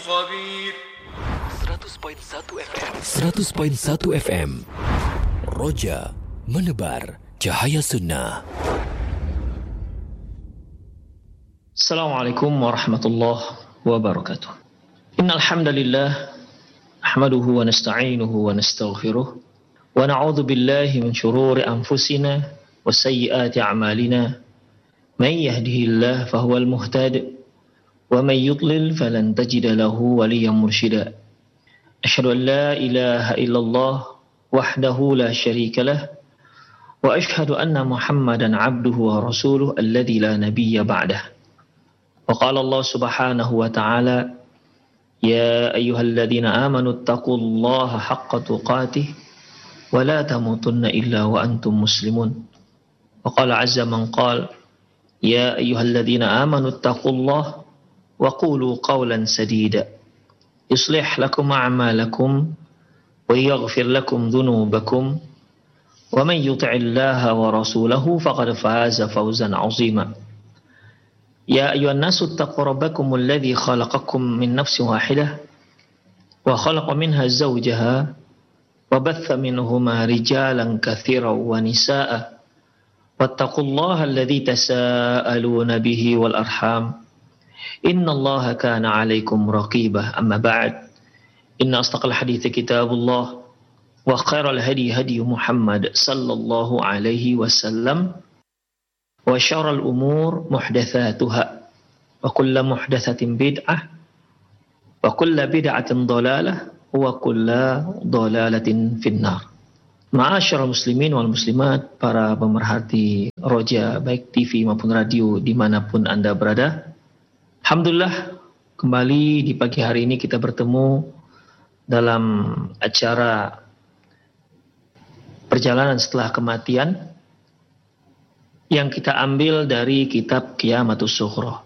خبير 100.1 FM 100.1 FM Roja menebar cahaya sunnah. Assalamualaikum warahmatullahi wabarakatuh. Innal hamdalillah nahmaduhu wa nasta'inuhu wa nastaghfiruh wa na'udzu billahi min shururi anfusina wa sayyiati a'malina. Man yahdihillahu fahuwal muhtadi wa man yudlil falan tajida lahu waliyyan mursyida. Asyhadu an la ilaha illallah wahdahu la syarika lah wa asyhadu anna Muhammadan 'abduhu wa rasuluhu alladzi la nabiyya ba'dah. Wa qala Allah subhanahu wa ta'ala ya ayyuhalladzina amanu taqullaha haqqa tuqatih wa la tamutunna illa wa antum muslimun. Wa qala 'azza man qala ya ayyuhalladzina amanu taqullaha wa qulu qawlan sadida yuslih lakum a'malakum wa yaghfir lakum dhunubakum wa man yuti'illaha wa rasulahu faqad faza fawzan 'azima. Ya ayyuhan nasu ittaqu rabbakum alladhi khalaqakum min nafsin wahidah wa khalaqa minha zawjaha wa batha minhuma rijalan katsiran wa nisaa'a wattaqullaha alladhi tasaaluna bihi wal arham innallaha kana 'alaikum raqibah. Amma ba'd, inna asdaqal hadithi kitabullah wa khairal hadi hadi Muhammad sallallahu alaihi wasallam wa syarrul umur muhdatsatuha wa kullu muhdatsatin bid'ah wa kullu bid'atin dhalalah wa kullu dhalalatin finnar. Ma'asyiral muslimin wal muslimat, para pemerhati Roja baik TV maupun radio dimanapun Anda berada. Alhamdulillah, kembali di pagi hari ini kita bertemu dalam acara perjalanan setelah kematian yang kita ambil dari kitab Qiyamatus Sughra.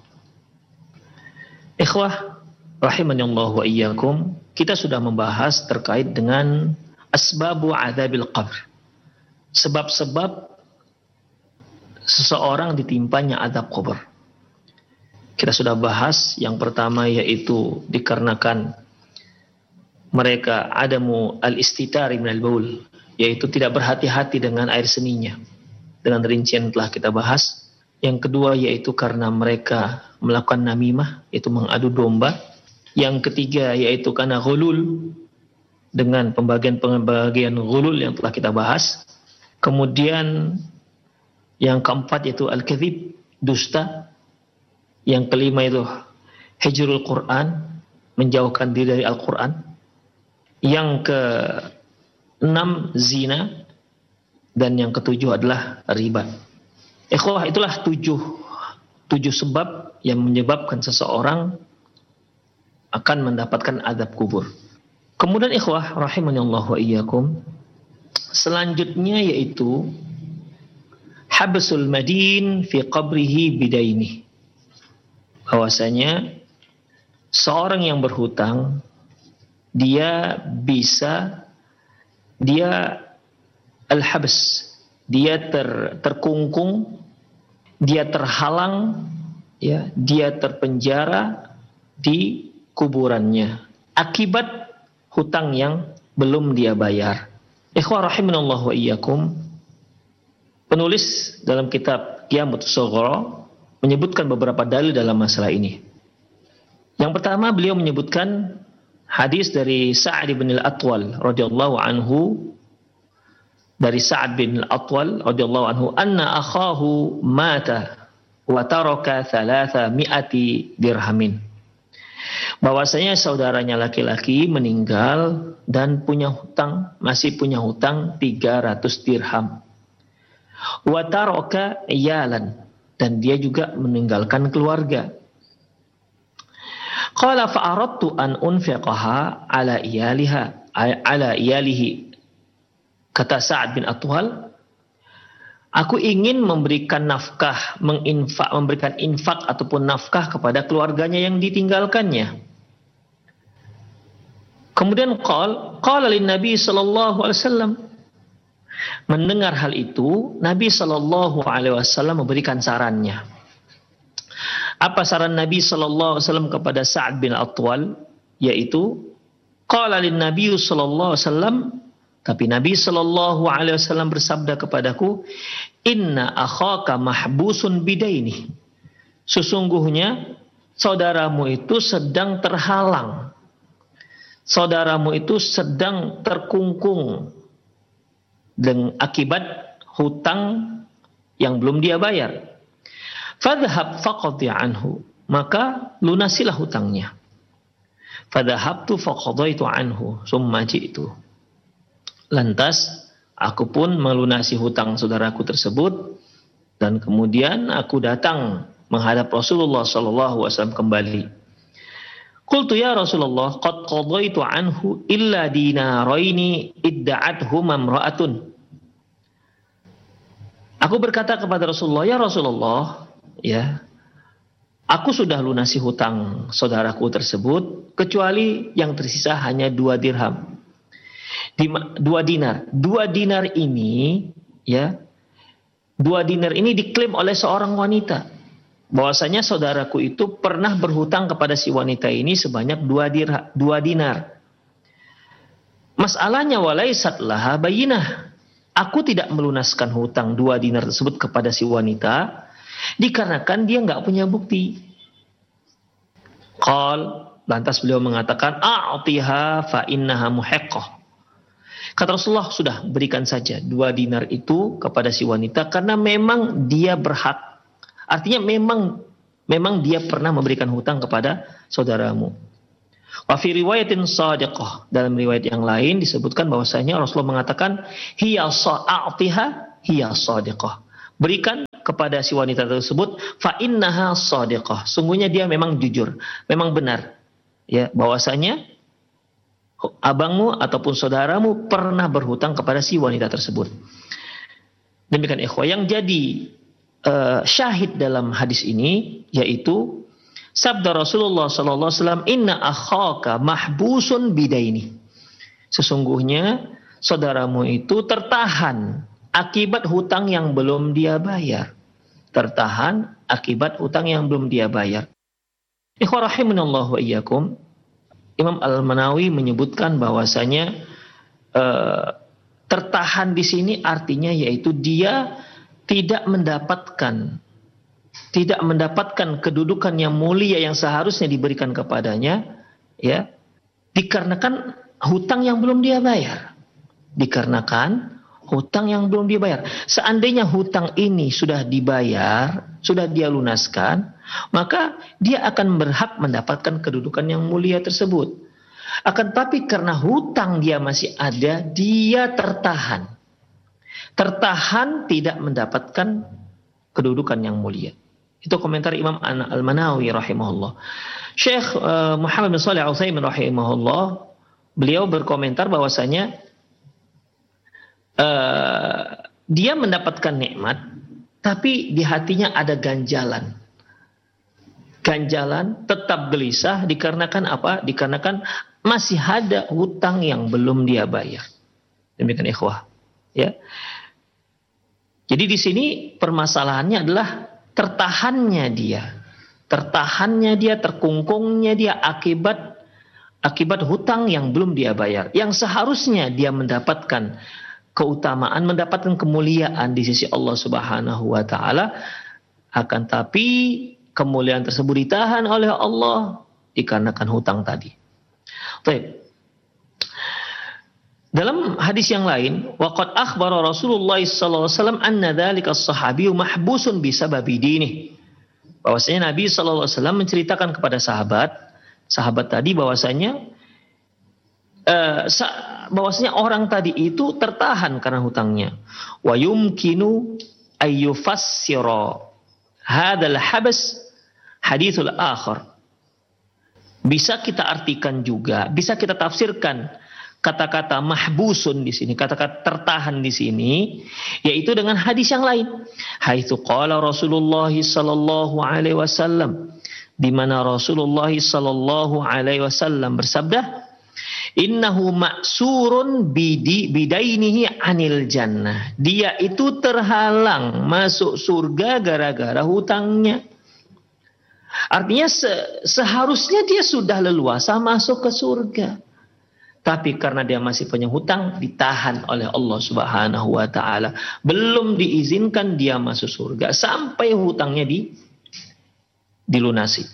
Ikhwah rahimanallahu wa iyyakum, kita sudah membahas terkait dengan asbabu adzabil qabr. Sebab-sebab seseorang ditimpanya azab kubur. Kita sudah bahas yang pertama, yaitu dikarenakan mereka adamu al-istitari minal baul, yaitu tidak berhati-hati dengan air seninya. Dengan rincian telah kita bahas. Yang kedua yaitu karena mereka melakukan namimah, yaitu mengadu domba. Yang ketiga yaitu karena ghulul, dengan pembagian ghulul yang telah kita bahas. Kemudian yang keempat yaitu al-kadhib, dusta. Yang kelima itu hijrul Quran, menjauhkan diri dari Al-Quran. Yang keenam zina, dan yang ketujuh adalah riba. Ikhwah, itulah tujuh sebab yang menyebabkan seseorang akan mendapatkan azab kubur. Kemudian ikhwah rahimanallahu wa iyyakum, selanjutnya yaitu habsul madin fi qabrihi bidaini. Bahwasanya seorang yang berhutang, dia al-habs, dia terkungkung, dia terhalang, ya, dia terpenjara di kuburannya akibat hutang yang belum dia bayar. Ikhwah rahimanallahu wa iyyakum, penulis dalam kitab Qiyamatus Sughra menyebutkan beberapa dalil dalam masalah ini. Yang pertama, beliau menyebutkan hadis dari Sa'ad bin al-Atwal radhiyallahu anhu, dari Sa'ad bin al-Atwal radhiyallahu anhu, anna akhahu mata wa taraka 300 dirhamin. Bahwasanya saudaranya laki-laki meninggal dan masih punya hutang 300 dirham. Wa taraka iyalan, dan dia juga meninggalkan keluarga. Qala fa'aradtu an unfiqaha ala iyalihi. Kata Sa'ad bin Atwal, aku ingin memberikan nafkah, memberikan infak ataupun nafkah kepada keluarganya yang ditinggalkannya. Kemudian qala lin Nabi sallallahu alaihi wasallam, mendengar hal itu, Nabi Shallallahu Alaihi Wasallam memberikan sarannya. Apa saran Nabi Shallallahu Alaihi Wasallam kepada Sa'ad bin Atwal? yaitu qala lin Nabi sallallahu alaihi wasallam, tapi Nabi sallallahu alaihi wasallam bersabda kepadaku, inna akhaka mahbusun bidaini. Sesungguhnya saudaramu itu sedang terhalang. Saudaramu itu sedang terkungkung dengan akibat hutang yang belum dia bayar. Fadhhab faqdi anhu, maka lunasilah hutangnya. Fadhahabtu faqadaitu anhu summa ji'tu. Lantas aku pun melunasi hutang saudaraku tersebut, dan kemudian aku datang menghadap Rasulullah sallallahu alaihi wasallam kembali. Qultu ya Rasulullah, qad qadaitu anhu illa dinaraini idda'athuma imra'atun. Aku berkata kepada Rasulullah, ya Rasulullah, ya, aku sudah lunasi hutang saudaraku tersebut, kecuali yang tersisa hanya 2 dirham. 2 dinar. 2 dinar ini, ya, 2 dinar ini diklaim oleh seorang wanita. Bahwasanya saudaraku itu pernah berhutang kepada si wanita ini sebanyak 2 dinar. Masalahnya walaisat laha bayinah. Aku tidak melunaskan hutang 2 dinar tersebut kepada si wanita dikarenakan dia nggak punya bukti. Lantas beliau mengatakan, a'tiha fa innaha muhiqqah. Kata Rasulullah, sudah, berikan saja 2 dinar itu kepada si wanita karena memang dia berhak. Artinya memang dia pernah memberikan hutang kepada saudaramu. Wa fi riwayatin shadiqah, dalam riwayat yang lain disebutkan bahwasanya Rasulullah mengatakan hiya sa'atiha hiya shadiqah. Berikan kepada si wanita tersebut fa innaha shadiqah. Sungguhnya dia memang jujur, memang benar. Ya, bahwasanya abangmu ataupun saudaramu pernah berhutang kepada si wanita tersebut. Demikian ikhwah, yang jadi syahid dalam hadis ini yaitu sabda Rasulullah sallallahu alaihi wasallam, inna akhaka mahbusun bidaini. Sesungguhnya saudaramu itu tertahan akibat hutang yang belum dia bayar. Tertahan akibat hutang yang belum dia bayar. Ikhwah rahimanallahu wa iyyakum, Imam Al-Manawi menyebutkan bahwasanya tertahan di sini artinya yaitu dia tidak mendapatkan kedudukan yang mulia yang seharusnya diberikan kepadanya, ya, dikarenakan hutang yang belum dia bayar. Dikarenakan hutang yang belum dia bayar. Seandainya hutang ini sudah dibayar, sudah dia lunaskan, maka dia akan berhak mendapatkan kedudukan yang mulia tersebut. Akan tapi karena hutang dia masih ada, dia tertahan. Tertahan tidak mendapatkan kedudukan yang mulia. Itu komentar Imam Al-Manawi rahimahullah. Syekh Muhammad bin Shalih Al-Utsaimin rahimahullah, beliau berkomentar bahwasanya dia mendapatkan nikmat, tapi di hatinya ada ganjalan. Ganjalan, tetap gelisah dikarenakan apa? Dikarenakan masih ada hutang yang belum dia bayar. Demikian ikhwah, ya. Jadi di sini permasalahannya adalah tertahannya dia, terkungkungnya dia akibat hutang yang belum dia bayar. Yang seharusnya dia mendapatkan keutamaan, mendapatkan kemuliaan di sisi Allah Subhanahu wa taala, akan tapi kemuliaan tersebut ditahan oleh Allah dikarenakan hutang tadi. Baik. Dalam hadis yang lain, waqad akhbara Rasulullah sallallahu alaihi wasallam anna dzalika as-sahabiyyu mahbusun bisababi dinih. Bahwasanya Nabi sallallahu alaihi wasallam menceritakan kepada sahabat tadi bahwasanya orang tadi itu tertahan karena hutangnya. Wa yumkinu ayyufassira hadzal habs haditsul akhar. Bisa kita artikan juga, bisa kita tafsirkan kata-kata mahbusun di sini, kata-kata tertahan di sini, yaitu dengan hadis yang lain. Haitsu qala Rasulullah sallallahu alaihi wasallam, di mana Rasulullah sallallahu alaihi wasallam bersabda, innahu ma'surun bidainihi anil jannah. Dia itu terhalang masuk surga gara-gara hutangnya. Artinya seharusnya dia sudah leluasa masuk ke surga. Tapi karena dia masih punya hutang, ditahan oleh Allah Subhanahu wa taala. Belum diizinkan dia masuk surga sampai hutangnya dilunasi.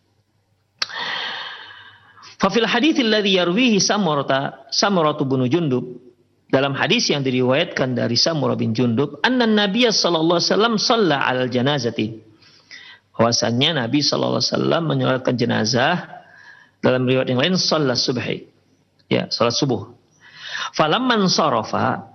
Fa fil hadits alladhi yarwihi Samurah bin Jundub, dalam hadis yang diriwayatkan dari Samurah bin Jundub, anna Nabiy sallallahu alaihi wasallam shalla 'alal janazati. Bahwasannya Nabi sallallahu alaihi wasallam menyolatkan jenazah, dalam riwayat yang lain shalat subhi. Ya, salat subuh. Falamman sarafa,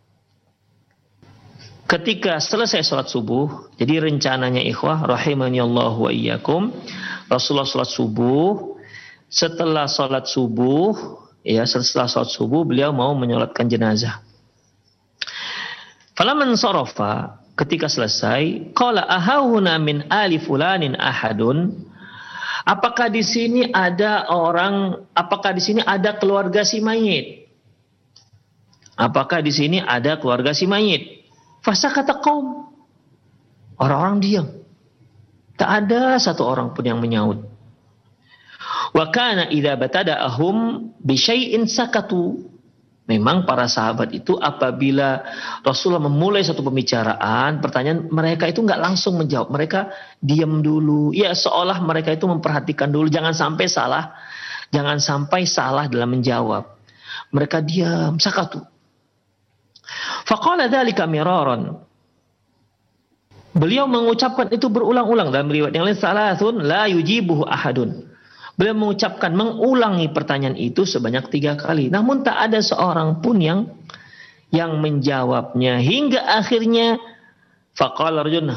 ketika selesai salat subuh, jadi rencananya ikhwah rahimani Allah wa iyyakum, Rasulullah salat subuh, setelah salat subuh beliau mau menyolatkan jenazah. Falamman sarafa, ketika selesai, qala ahahuna min ali fulanin ahadun. Apakah di sini ada keluarga si mayit? Apakah di sini ada keluarga si mayit? Fasakata qaum. Orang-orang diam. Tak ada satu orang pun yang menyaut. Wa kana idza batada'ahum bi syai'in sakatu. Memang para sahabat itu apabila Rasulullah memulai satu pembicaraan, pertanyaan, mereka itu nggak langsung menjawab. Mereka diam dulu. Ya, seolah mereka itu memperhatikan dulu. Jangan sampai salah dalam menjawab. Mereka diam, sakatu. Faqala dzalika miraran. Beliau mengucapkan itu berulang-ulang. Dalam riwayat yang lain, salasun la yujibuhu ahadun. Beliau mengulangi pertanyaan itu sebanyak 3 kali. Namun tak ada seorang pun yang menjawabnya. Hingga akhirnya faqala rajulun